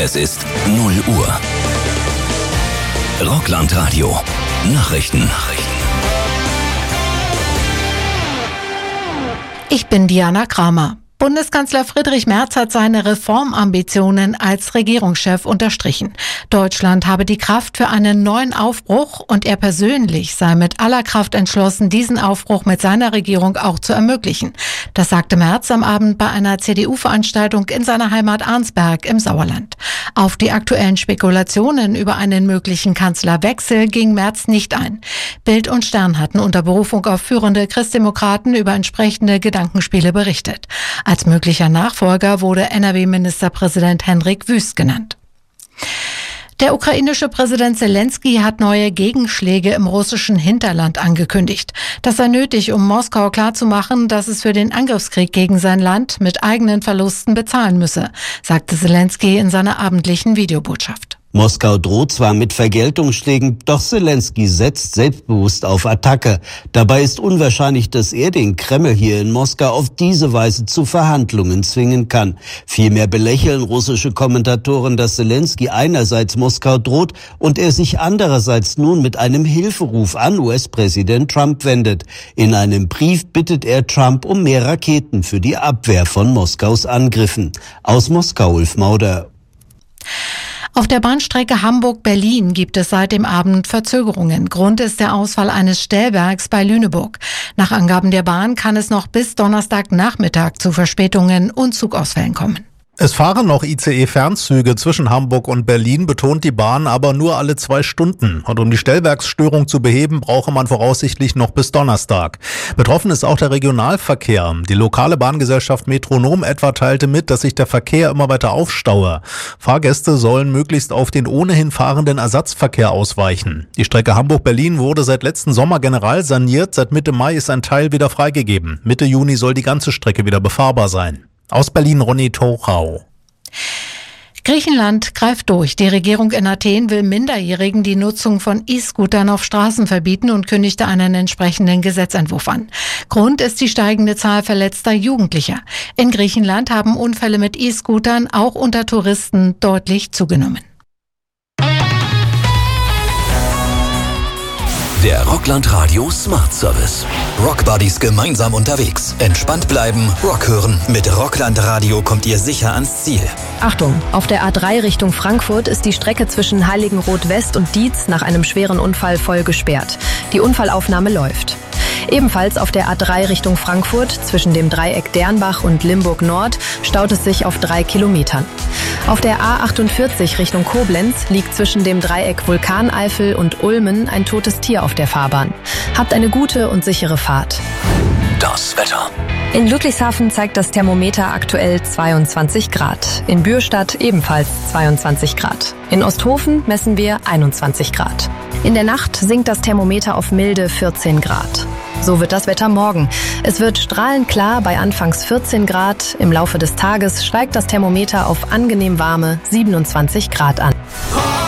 Es ist 0 Uhr. Rockland-Radio. Nachrichten. Ich bin Diana Kramer. Bundeskanzler Friedrich Merz hat seine Reformambitionen als Regierungschef unterstrichen. Deutschland habe die Kraft für einen neuen Aufbruch und er persönlich sei mit aller Kraft entschlossen, diesen Aufbruch mit seiner Regierung auch zu ermöglichen. Das sagte Merz am Abend bei einer CDU-Veranstaltung in seiner Heimat Arnsberg im Sauerland. Auf die aktuellen Spekulationen über einen möglichen Kanzlerwechsel ging Merz nicht ein. Bild und Stern hatten unter Berufung auf führende Christdemokraten über entsprechende Gedankenspiele berichtet. Als möglicher Nachfolger wurde NRW-Ministerpräsident Hendrik Wüst genannt. Der ukrainische Präsident Zelensky hat neue Gegenschläge im russischen Hinterland angekündigt. Das sei nötig, um Moskau klarzumachen, dass es für den Angriffskrieg gegen sein Land mit eigenen Verlusten bezahlen müsse, sagte Zelensky in seiner abendlichen Videobotschaft. Moskau droht zwar mit Vergeltungsschlägen, doch Zelensky setzt selbstbewusst auf Attacke. Dabei ist unwahrscheinlich, dass er den Kreml hier in Moskau auf diese Weise zu Verhandlungen zwingen kann. Vielmehr belächeln russische Kommentatoren, dass Zelensky einerseits Moskau droht und er sich andererseits nun mit einem Hilferuf an US-Präsident Trump wendet. In einem Brief bittet er Trump um mehr Raketen für die Abwehr von Moskaus Angriffen. Aus Moskau, Ulf Mauder. Auf der Bahnstrecke Hamburg-Berlin gibt es seit dem Abend Verzögerungen. Grund ist der Ausfall eines Stellwerks bei Lüneburg. Nach Angaben der Bahn kann es noch bis Donnerstagnachmittag zu Verspätungen und Zugausfällen kommen. Es fahren noch ICE-Fernzüge zwischen Hamburg und Berlin, betont die Bahn, aber nur alle 2 Stunden. Und um die Stellwerksstörung zu beheben, brauche man voraussichtlich noch bis Donnerstag. Betroffen ist auch der Regionalverkehr. Die lokale Bahngesellschaft Metronom etwa teilte mit, dass sich der Verkehr immer weiter aufstaue. Fahrgäste sollen möglichst auf den ohnehin fahrenden Ersatzverkehr ausweichen. Die Strecke Hamburg-Berlin wurde seit letzten Sommer generalsaniert. Seit Mitte Mai ist ein Teil wieder freigegeben. Mitte Juni soll die ganze Strecke wieder befahrbar sein. Aus Berlin, Ronny Torau. Griechenland greift durch. Die Regierung in Athen will Minderjährigen die Nutzung von E-Scootern auf Straßen verbieten und kündigte einen entsprechenden Gesetzentwurf an. Grund ist die steigende Zahl verletzter Jugendlicher. In Griechenland haben Unfälle mit E-Scootern auch unter Touristen deutlich zugenommen. Der Rockland-Radio Smart Service. Rockbuddies gemeinsam unterwegs. Entspannt bleiben, Rock hören. Mit Rockland-Radio kommt ihr sicher ans Ziel. Achtung, auf der A3 Richtung Frankfurt ist die Strecke zwischen Heiligenroth-West und Dietz nach einem schweren Unfall voll gesperrt. Die Unfallaufnahme läuft. Ebenfalls auf der A3 Richtung Frankfurt zwischen dem Dreieck Dernbach und Limburg Nord staut es sich auf 3 Kilometern. Auf der A48 Richtung Koblenz liegt zwischen dem Dreieck Vulkaneifel und Ulmen ein totes Tier auf der Fahrbahn. Habt eine gute und sichere Fahrt. Das Wetter. In Ludwigshafen zeigt das Thermometer aktuell 22 Grad. In Bürstadt ebenfalls 22 Grad. In Osthofen messen wir 21 Grad. In der Nacht sinkt das Thermometer auf milde 14 Grad. So wird das Wetter morgen. Es wird strahlend klar bei anfangs 14 Grad. Im Laufe des Tages steigt das Thermometer auf angenehm warme 27 Grad an.